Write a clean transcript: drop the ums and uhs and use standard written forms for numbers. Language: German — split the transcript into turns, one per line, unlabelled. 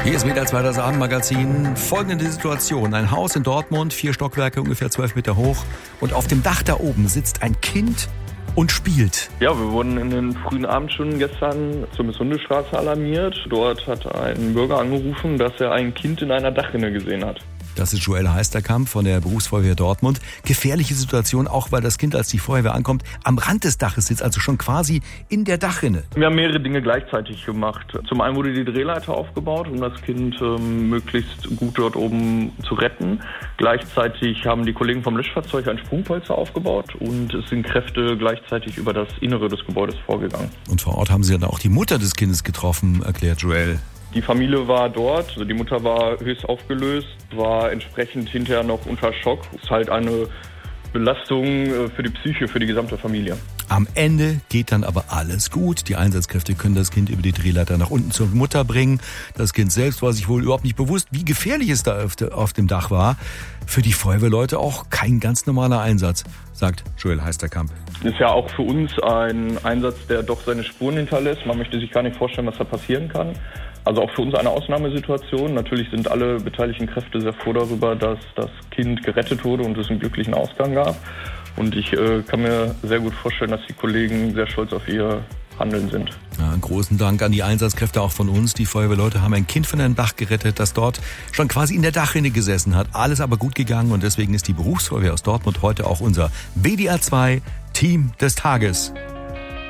Hier ist wieder das Abendmagazin. Folgende Situation. Ein Haus in Dortmund, 4 Stockwerke, ungefähr 12 Meter hoch. Und auf dem Dach da oben sitzt ein Kind und spielt.
Ja, wir wurden in den frühen Abendstunden gestern zur Misshundestraße alarmiert. Dort hat ein Bürger angerufen, dass er ein Kind in einer Dachrinne gesehen hat.
Das ist Joel Heisterkamp von der Berufsfeuerwehr Dortmund. Gefährliche Situation, auch weil das Kind, als die Feuerwehr ankommt, am Rand des Daches sitzt, also schon quasi in der Dachrinne.
Wir haben mehrere Dinge gleichzeitig gemacht. Zum einen wurde die Drehleiter aufgebaut, um das Kind möglichst gut dort oben zu retten. Gleichzeitig haben die Kollegen vom Löschfahrzeug ein Sprungpolster aufgebaut und es sind Kräfte gleichzeitig über das Innere des Gebäudes vorgegangen.
Und vor Ort haben sie dann auch die Mutter des Kindes getroffen, erklärt Joel.
Die Familie war dort, also die Mutter war höchst aufgelöst, war entsprechend hinterher noch unter Schock. Es ist halt eine Belastung für die Psyche, für die gesamte Familie.
Am Ende geht dann aber alles gut. Die Einsatzkräfte können das Kind über die Drehleiter nach unten zur Mutter bringen. Das Kind selbst war sich wohl überhaupt nicht bewusst, wie gefährlich es da auf dem Dach war. Für die Feuerwehrleute auch kein ganz normaler Einsatz, sagt Joel Heisterkamp.
Das ist ja auch für uns ein Einsatz, der doch seine Spuren hinterlässt. Man möchte sich gar nicht vorstellen, was da passieren kann. Also auch für uns eine Ausnahmesituation. Natürlich sind alle beteiligten Kräfte sehr froh darüber, dass das Kind gerettet wurde und es einen glücklichen Ausgang gab. Und ich kann mir sehr gut vorstellen, dass die Kollegen sehr stolz auf ihr Handeln sind.
Ja, einen großen Dank an die Einsatzkräfte auch von uns. Die Feuerwehrleute haben ein Kind von einem Dach gerettet, das dort schon quasi in der Dachrinne gesessen hat. Alles aber gut gegangen und deswegen ist die Berufsfeuerwehr aus Dortmund heute auch unser WDR 2 Team des Tages.